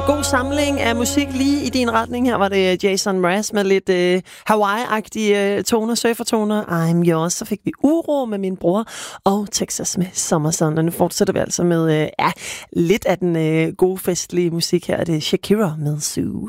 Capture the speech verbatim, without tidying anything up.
God samling af musik lige i din retning. Her var det Jason Mraz med lidt øh, Hawaii-agtige øh, toner, surfertoner. I'm yours. Så fik vi Uro med min bror og Texas med Summer Sun. Og nu fortsætter vi altså med øh, ja, lidt af den øh, gode festlige musik her. Det er Shakira med Sue.